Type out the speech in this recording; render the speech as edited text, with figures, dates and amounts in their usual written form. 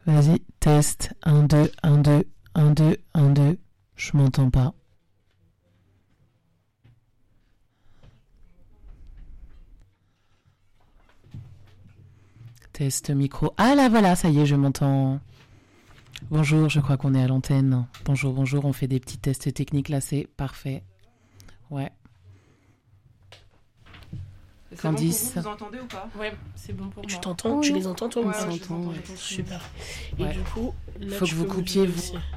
Vas-y, test. 1, 2, 1, 2, 1, 2, 1, 2. Je m'entends pas. Test micro. Ah là, voilà, ça y est, je m'entends. Bonjour, je crois qu'on est à l'antenne. Bonjour, bonjour, on fait des petits tests techniques là, c'est parfait. Ouais. C'est Candice. bon pour vous entendez ou pas? Ouais, c'est bon pour moi. Tu t'entends? Tu les entends toi? Ouais, ou pas? je les entends, Super. Et Ouais. du coup, là, Faut que tu vous peux coupiez, moduler vous. aussi.